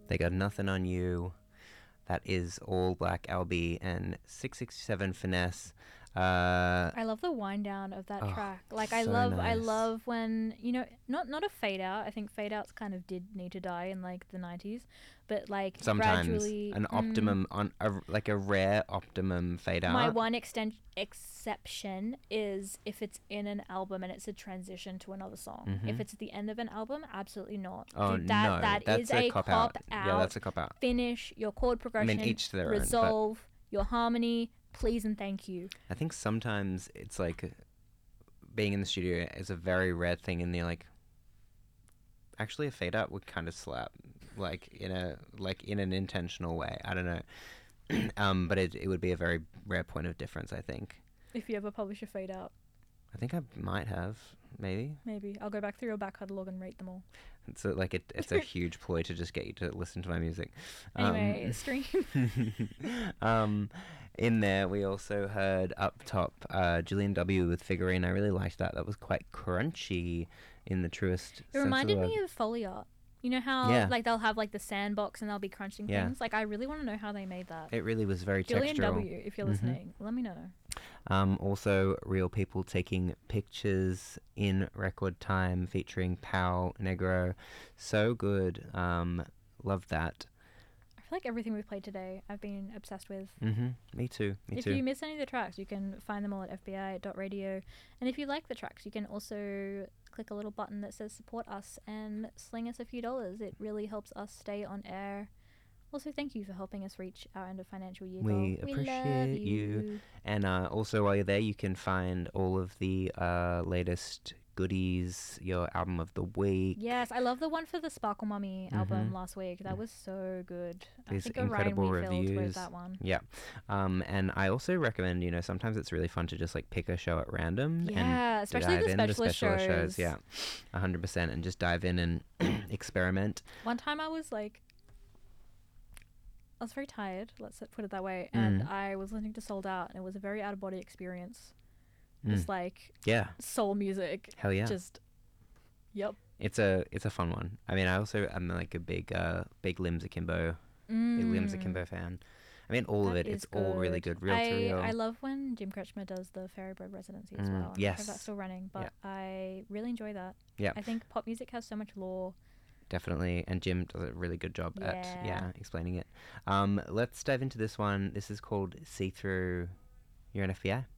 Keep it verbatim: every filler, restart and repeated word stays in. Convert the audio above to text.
They Got Nothing on You. That is All Black Albie and six six seven Finesse. Uh, I love the wind down of that oh, track. Like I so love, I nice. love when you know, not not a fade out. I think fade outs kind of did need to die in like the nineties, but like Sometimes gradually an mm, optimum on a, like a rare optimum fade out. My one extent exception is if it's in an album and it's a transition to another song. Mm-hmm. If it's at the end of an album, absolutely not. Oh Dude, that, no, that that's is a a cop, cop out. out. Yeah, that's a cop out. Finish your chord progression. I mean, each to their resolve own, but your harmony. Please and thank you. I think sometimes it's like being in the studio is a very rare thing, and you're like, actually, a fade out would kind of slap, like in a like in an intentional way. I don't know, um, but it it would be a very rare point of difference, I think. If you ever publish a fade out. I think I might have, maybe. Maybe. I'll go back through your back catalogue and rate them all. It's a, like it, it's a huge ploy to just get you to listen to my music. Anyway, um, stream. um, in there, we also heard up top uh, Julian W with Figurine. I really liked that. That was quite crunchy in the truest sense It reminded of the me of Foley Art. You know how Yeah. like they'll have like the sandbox and they'll be crunching Yeah. things? Like I really want to know how they made that. It really was very Julian textural. W, if you're Mhm. listening, let me know. Um, also, Real People Taking Pictures in Record Time featuring Pau Negro. So good. Um, love that. I feel like everything we've played today I've been obsessed with. Mm-hmm. Me too. Me if too. you miss any of the tracks, you can find them all at f b i dot radio. And if you like the tracks, you can also click a little button that says support us and sling us a few dollars. It really helps us stay on air. Also, thank you for helping us reach our end of financial year We goal. appreciate love you. you. And uh, also, while you're there, you can find all of the uh, latest goodies, your album of the week. Yes, I love the one for the Sparkle Mummy album Mhm. last week. That was so good. These I think incredible Orion refilled reviews. with that one. Yeah. Um, and I also recommend, you know, sometimes it's really fun to just like pick a show at random. Yeah, and especially dive the in specialist shows. Yeah, one hundred percent. And just dive in and experiment. One time I was like, I was very tired, let's put it that way, and Mm. I was listening to Sold Out, and it was a very out-of-body experience. Just Mm. like Yeah. soul music. Hell yeah. Just, yep. It's a it's a fun one. I mean, I also am like a big uh big Limbs Akimbo, big Limbs Akimbo fan. I mean, all of That it. It's is all really good. Real I, to real. I love when Jim Kretschmer does the Ferrybread residency as Mm, well. I don't know yes. if that's still running, but Yeah. I really enjoy that. Yeah. I think pop music has so much lore. Definitely, and Jim does a really good job at Yeah. yeah explaining it. Um, let's dive into this one. This is called See Through. You're an F B I.